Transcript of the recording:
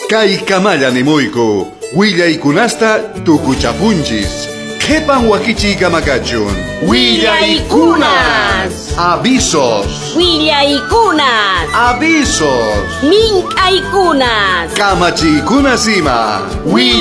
Kay kamaya nimuyku, willaykunasta tukuchapunchis. Qhipan wakichiyqa makachun. Willaykunas. Avisos. Willaykunas. Avisos. Mink'aykunas. Kamachiykunas ima.